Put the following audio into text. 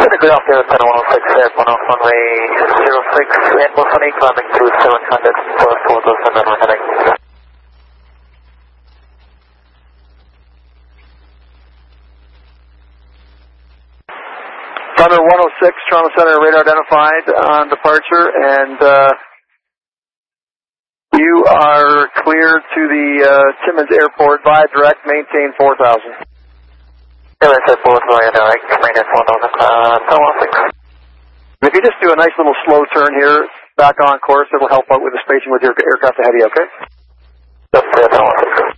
Good afternoon, Center 106, airport on runway 06, airport funny, climbing to 700 for 4,000 and we're heading. Thunder 106, Toronto Center radar identified on departure, and you are cleared to the Timmins Airport via direct, maintain 4,000. Timmins Airport via direct, maintain 4,000, Toronto 106. If you just do a nice little slow turn here, back on course, it will help out with the spacing with your aircraft ahead of you, okay? That's Toronto 106.